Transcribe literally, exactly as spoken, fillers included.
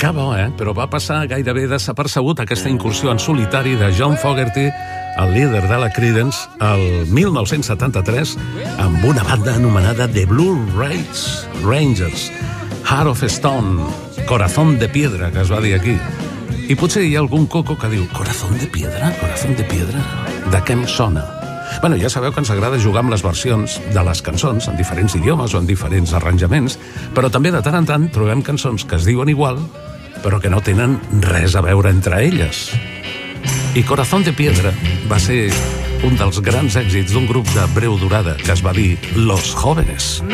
Que bo, eh? Però va passar gairebé desapercebut aquesta incursió en solitari de John Fogerty, el líder de la Creedence, el mil nou-cents setanta-tres, amb una banda anomenada The Blue Ridge Rangers, Heart of Stone, Corazón de Piedra, que es va dir aquí. I potser hi ha algun coco que diu Corazón de Piedra? Corazón de Piedra? De què em sona? Bueno, ja sabeu que ens agrada jugar amb les versions de les cançons en diferents idiomes o en diferents arranjaments, però també de tant en tant trobem cançons que es diuen igual, però que no tenen res a veure entre elles. I Corazón de Piedra va ser un dels grans èxits d'un grup de breu durada que es va dir Los Jóvenes.